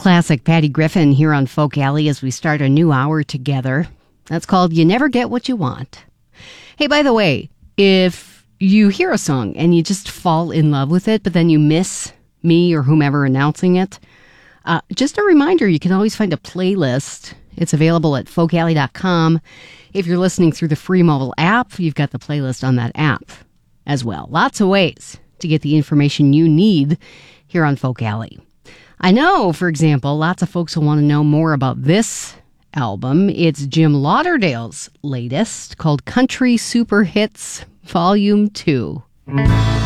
Classic Patty Griffin here on Folk Alley as we start a new hour together. That's called You Never Get What You Want. Hey, by the way, if you hear a song and you just fall in love with it, but then you miss me or whomever announcing it, just a reminder, you can always find a playlist. It's available at folkalley.com. If you're listening through the free mobile app, you've got the playlist on that app as well. Lots of ways to get the information you need here on Folk Alley. I know, for example, lots of folks will want to know more about this album. It's Jim Lauderdale's latest, called Country Super Hits Volume 2.